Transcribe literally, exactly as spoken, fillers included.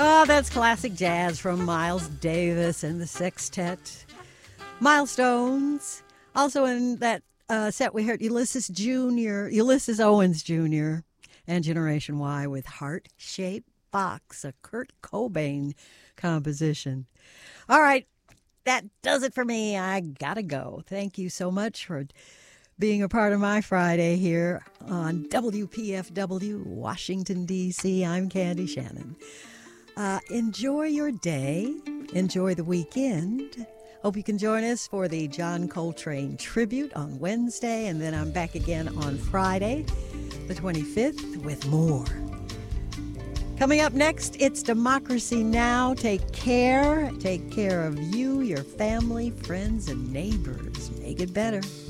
Oh, that's classic jazz from Miles Davis and the Sextet. Milestones. Also in that uh, set we heard Ulysses Junior, Ulysses Owens Junior and Generation Y with Heart-Shaped Box, a Kurt Cobain composition. All right, that does it for me. I gotta go. Thank you so much for being a part of my Friday here on W P F W, Washington, D C I'm Candy Shannon. Uh, enjoy your day. Enjoy the weekend. Hope you can join us for the John Coltrane tribute on Wednesday, and then I'm back again on Friday, the twenty-fifth, with more. Coming up next, it's Democracy Now! Take care. Take care of you, your family, friends, and neighbors. Make it better.